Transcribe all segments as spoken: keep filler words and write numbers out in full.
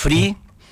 free,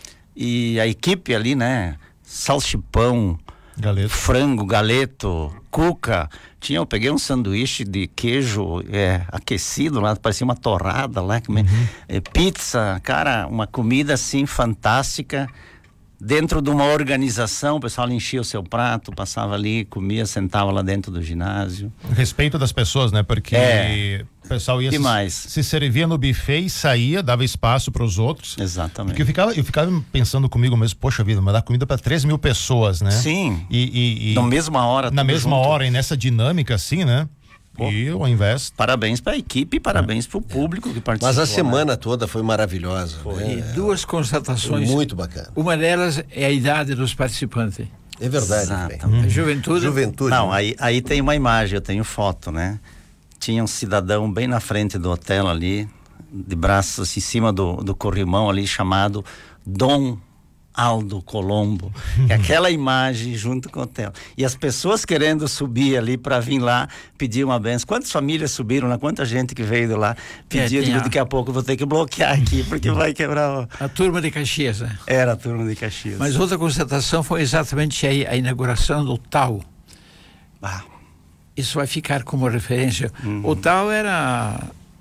e a equipe ali, né? Salchipão, Galeto. frango, galeto, cuca. Tinha, eu peguei um sanduíche de queijo é, aquecido lá, parecia uma torrada lá, uhum. é, pizza, cara, uma comida assim fantástica. Dentro de uma organização, o pessoal enchia o seu prato, passava ali, comia, sentava lá dentro do ginásio. Respeito das pessoas, né? Porque é. o pessoal ia Demais. se, se servia no buffet e saía, dava espaço para os outros. Exatamente. Porque eu ficava, eu ficava pensando comigo mesmo, poxa vida, mas dá comida para três mil pessoas, né? Sim. E, e, e na mesma hora. Na mesma junto. hora e nessa dinâmica assim, né? Pô. E ao invés. Parabéns para a equipe, parabéns é. para o público que participou. Mas a semana né? toda foi maravilhosa. Foi. Né? E duas constatações. Foi muito bacana. Uma delas é a idade dos participantes. É verdade. Hum. Juventude. Juventude. Não, aí, aí tem uma imagem, eu tenho foto, né? Tinha um cidadão bem na frente do hotel ali, de braços em cima do, do corrimão ali, chamado Dom Aldo Colombo, é aquela imagem junto com o hotel. E as pessoas querendo subir ali para vir lá pedir uma benção. Quantas famílias subiram lá? Quanta gente que veio de lá pedir? É, digo, daqui a pouco eu vou ter que bloquear aqui, porque vai quebrar o... A turma de Caxias, né? Era a turma de Caxias. Mas outra constatação foi exatamente a, a inauguração do T A U. Ah. Isso vai ficar como referência. Uhum. O T A U era...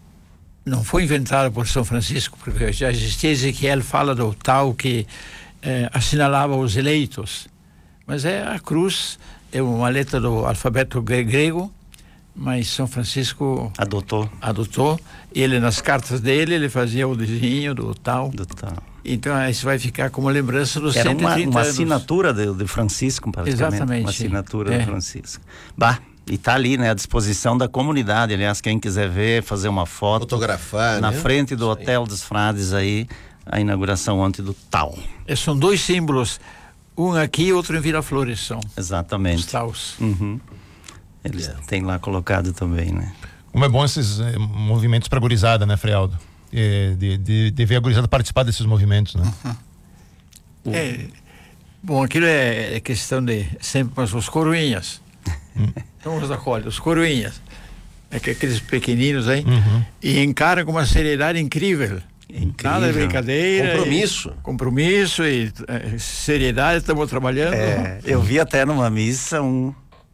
Não foi inventado por São Francisco, porque já existia Ezequiel, fala do T A U que Eh, assinalava os eleitos, mas é a cruz, é uma letra do alfabeto grego, mas São Francisco adotou, adotou. Ele, nas cartas dele, ele fazia o desenho do tal. Do tal. Então isso vai ficar como lembrança dos Era cento e trinta uma, uma anos. assinatura de, de Francisco, praticamente. Exatamente. Uma assinatura é. de Francisco. Bah, e tá ali, né, à disposição da comunidade. Aliás, quem quiser ver, fazer uma foto, fotografar, na né? frente do Hotel dos Frades aí, a inauguração ontem do T A U. E são dois símbolos, um aqui e outro em Vila Flores, são. Exatamente. Os T A Us. Uhum. Eles yeah. têm lá colocado também, né? Como é bom esses eh, movimentos para a gurizada, né, Frealdo? Eh, de, de, de ver a gurizada participar desses movimentos, né? Uhum. É, bom, aquilo é, é questão de sempre, mas os coroinhas. Então os acolhe, os coroinhas. É que aqueles pequeninos aí, uhum. e encaram com uma seriedade incrível. Incrível. Nada de brincadeira. Compromisso. E, compromisso e é, seriedade, estamos trabalhando. É, eu vi até numa missa um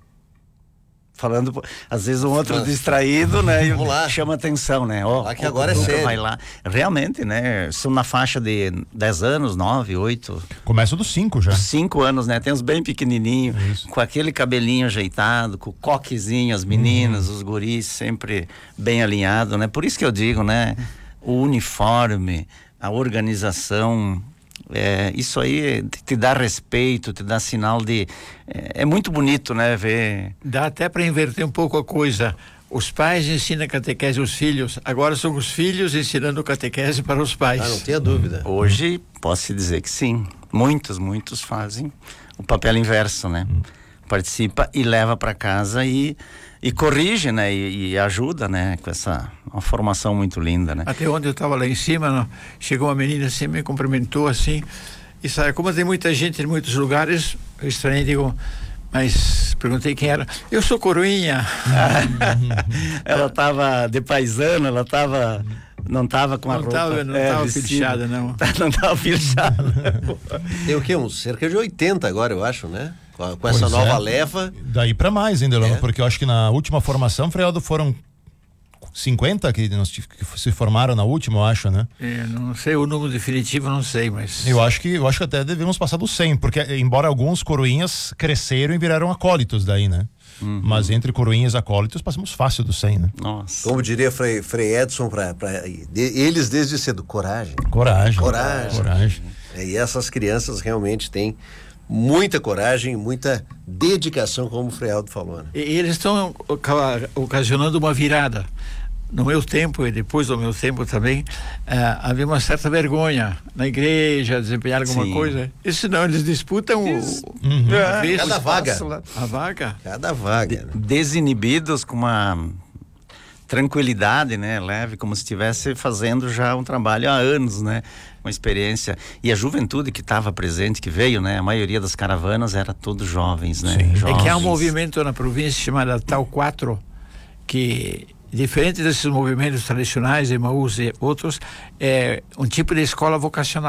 falando, às vezes um outro Nossa. distraído, né? Vamos lá. Chama atenção, né? Ó, lá que agora é sério. Vai lá. Realmente, né? São na faixa de dez anos, nove, oito. Começa dos cinco já. cinco anos, né? Tem uns bem pequenininhos, Isso. com aquele cabelinho ajeitado, com o coquezinho, as meninas, hum. os guris sempre bem alinhados, né? Por isso que eu digo, né? O uniforme, a organização, é, isso aí te dá respeito, te dá sinal de... É, é muito bonito, né, ver... Dá até para inverter um pouco a coisa. Os pais ensinam catequese aos filhos, agora são os filhos ensinando catequese para os pais. Ah, não tenha dúvida. Hoje, posso dizer que sim. Muitos, muitos fazem o papel inverso, né? Hum. Participa e leva para casa e... E corrige, né? E, e ajuda, né? Com essa uma formação muito linda, né? Até onde eu estava lá em cima, não, chegou uma menina assim, me cumprimentou assim. E sabe, como tem muita gente em muitos lugares, eu estranhei, digo, mas perguntei quem era. Eu sou coroinha. Ela estava de paisano, ela estava... Não estava com a não roupa... Tava, não estava é, pilchada, não. Não estava pilchada. Tem o quê? Uns cerca de oitenta agora, eu acho, né? Com, com essa nova é. leva. Daí pra mais, hein, Delano? É. Porque eu acho que na última formação, Frealdo, foram cinquenta que, nós, que se formaram na última, eu acho, né? É, não sei o número definitivo, não sei, mas... Eu acho que, eu acho que até devemos passar dos cem, porque embora alguns coroinhas cresceram e viraram acólitos daí, né? Uhum. Mas entre coroinhas e acólitos passamos fácil dos cem, né? Nossa. Como diria Frei, Frei Edson, pra, pra, de, eles desde cedo, coragem. Coragem. Coragem. Coragem. É, e essas crianças realmente têm muita coragem, muita dedicação, como o Frei Aldo falou, né? E, e eles estão ocasionando uma virada. No meu tempo e depois do meu tempo também, uh, havia uma certa vergonha na igreja, desempenhar alguma Sim. coisa. E senão eles disputam Des... o, uhum. a Cada vaga. A vaga. Cada vaga. De, né? Desinibidos, com uma tranquilidade, né? Leve, como se estivesse fazendo já um trabalho há anos, né? Uma experiência. E a juventude que estava presente, que veio, né? A maioria das caravanas era todos jovens, né? Sim. Jovens. É que há um movimento na província chamado Tal quatro, que... diferente desses movimentos tradicionais, Emaús e outros, é um tipo de escola vocacional.